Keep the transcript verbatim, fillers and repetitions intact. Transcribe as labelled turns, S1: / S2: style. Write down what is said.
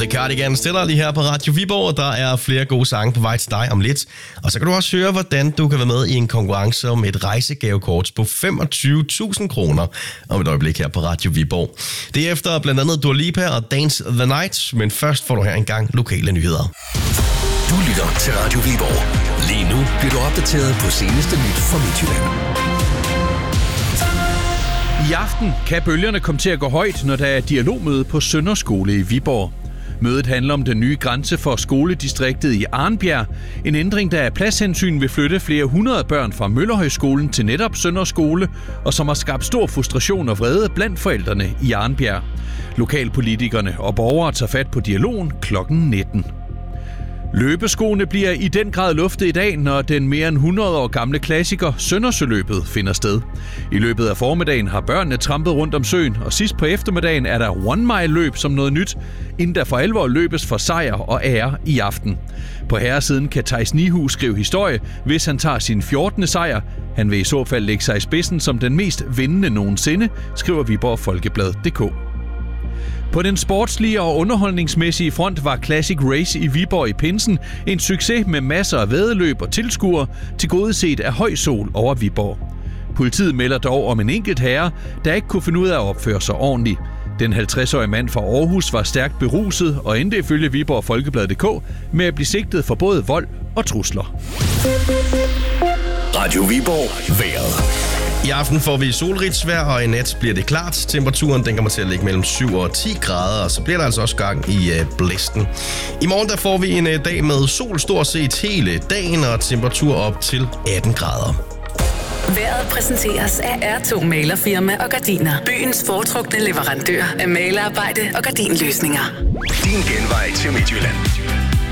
S1: Cardigan stiller lige her på Radio Viborg, og der er flere gode sange på vej til dig om lidt. Og så kan du også høre, hvordan du kan være med i en konkurrence om et rejsegavekort på femogtyve tusind kroner om et øjeblik her på Radio Viborg. Det er efter blandt andet Dua Lipa og Dance the Night, men først får du her engang lokale nyheder.
S2: Du lytter til Radio Viborg. Lige nu bliver du opdateret på seneste nyt fra Midtjylland.
S3: I aften kan bølgerne komme til at gå højt, når der er dialogmøde på Sønderskole i Viborg. Mødet handler om den nye grænse for skoledistriktet i Arnbjerg. En ændring, der af pladshensyn vil flytte flere hundrede børn fra Møllerhøjskolen til netop Sønderskole, og som har skabt stor frustration og vrede blandt forældrene i Arnbjerg. Lokalpolitikerne og borgere tager fat på dialogen klokken nitten. Løbeskoene bliver i den grad luftet i dag, når den mere end hundrede år gamle klassiker Søndersøløbet finder sted. I løbet af formiddagen har børnene trampet rundt om søen, og sidst på eftermiddagen er der one-mile-løb som noget nyt, inden der for alvor løbes for sejr og ære i aften. På herresiden kan Theis Nihus skrive historie, hvis han tager sin fjortende sejr. Han vil i så fald lægge sig i spidsen som den mest vindende nogensinde, skriver Viborg Folkeblad punktum d k. På den sportslige og underholdningsmæssige front var Classic Race i Viborg i pinsen en succes med masser af væddeløb og tilskuere, tilgodeset af høj sol over Viborg. Politiet melder dog om en enkelt herre, der ikke kunne finde ud af at opføre sig ordentligt. Den halvtreds-årige mand fra Aarhus var stærkt beruset og endte ifølge Viborg Folkeblad punktum d k med at blive sigtet for både vold og trusler.
S2: Radio Viborg vejret.
S1: I aften får vi solrigt vejr, og i nat bliver det klart. Temperaturen den kommer til at ligge mellem syv og ti grader, og så bliver der altså også gang i uh, blæsten. I morgen der får vi en uh, dag med sol stort set hele dagen, og temperatur op til atten grader.
S4: Vejret præsenteres af R to Malerfirma og Gardiner. Byens foretrukne leverandør af malerarbejde og gardinløsninger.
S2: Din genvej til Midtjylland.